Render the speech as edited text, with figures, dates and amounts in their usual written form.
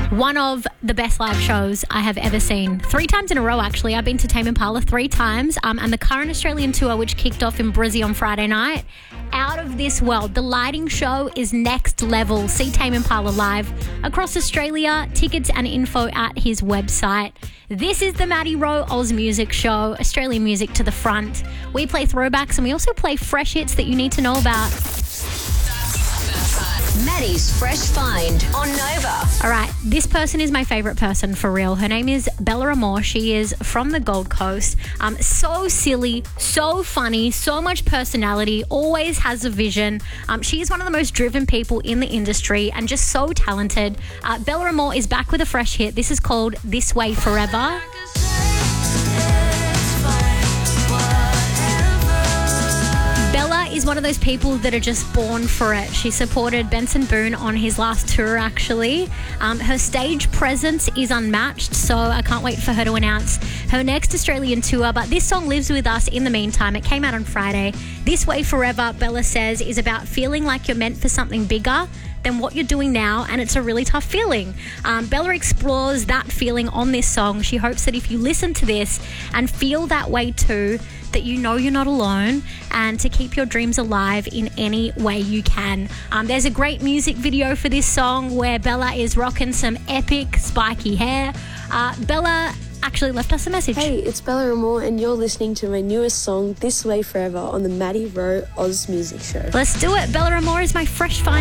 One of the best live shows I have ever seen. 3 times in a row, actually. I've been to Tame Impala 3 times. And the current Australian tour, which kicked off in Brizzy on Friday night, out of this world. The lighting show is next level. See Tame Impala live across Australia. Tickets and info at his website. This is the Maddie Rowe Oz Music Show. Australian music to the front. We play throwbacks and we also play fresh hits that you need to know about. Maddie's Fresh Find on Nova. All right, this person is my favourite person for real. Her name is Bella Amor. She is from the Gold Coast. So silly, so funny, so much personality, always has a vision. She is one of the most driven people in the industry and just so talented. Bella Amor is back with a fresh hit. This is called This Way Forever. Bella is one of those people that are just born for it. She supported Benson Boone on his last tour, actually. Her stage presence is unmatched, so I can't wait for her to announce her next Australian tour. But this song lives with us in the meantime. It came out on Friday. This Way Forever, Bella says, is about feeling like you're meant for something bigger than what you're doing now, and it's a really tough feeling. Bella explores that feeling on this song. She hopes that if you listen to this and feel that way too, that you know you're not alone and to keep your dreams alive in any way you can. There's a great music video for this song where Bella is rocking some epic spiky hair. Bella actually left us a message. Hey, it's Bella Amor and you're listening to my newest song, This Way Forever, on the Maddie Rowe Oz Music Show. Let's do it. Bella Amor is my fresh find.